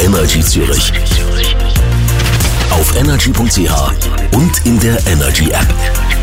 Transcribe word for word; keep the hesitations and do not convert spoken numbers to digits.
Energy Zürich. Auf energy punkt c h und in der Energy App.